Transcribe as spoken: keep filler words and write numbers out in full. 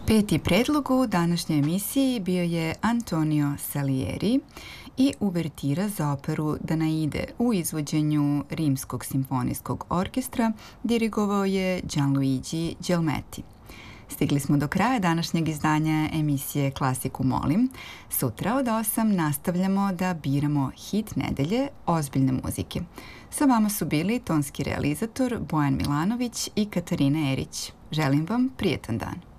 Peti predlog u današnjoj emisiji bio je Antonio Salieri i uvertira za operu Danaide u izvođenju Rimskog simfonijskog orkestra dirigovao je Gianluigi Gelmetti. Stigli smo do kraja današnjeg izdanja emisije Klasiku molim. Sutra od osam nastavljamo da biramo hit nedelje ozbiljne muzike. Sa vama su bili tonski realizator Bojan Milanović i Katarina Erić. Želim vam prijetan dan.